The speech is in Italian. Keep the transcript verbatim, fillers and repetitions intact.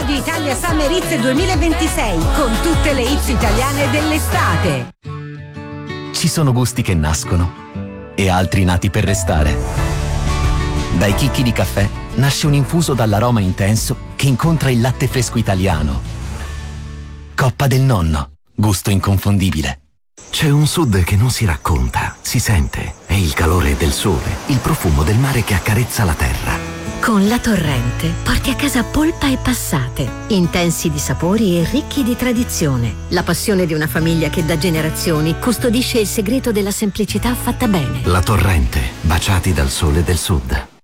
Radio Italia Summer Hits duemilaventisei con tutte le hits italiane dell'estate. Ci sono gusti che nascono e altri nati per restare. Dai chicchi di caffè nasce un infuso dall'aroma intenso che incontra il latte fresco italiano. Coppa del Nonno, gusto inconfondibile. C'è un sud che non si racconta, si sente. È il calore del sole, il profumo del mare che accarezza la terra. Con La Torrente porti a casa polpa e passate, intensi di sapori e ricchi di tradizione. La passione di una famiglia che da generazioni custodisce il segreto della semplicità fatta bene. La Torrente, baciati dal sole del sud.